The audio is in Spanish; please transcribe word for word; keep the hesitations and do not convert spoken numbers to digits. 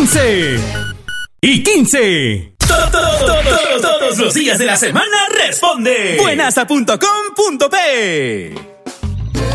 once y quince. Todos los días de la semana responde buenasa punto com punto pe.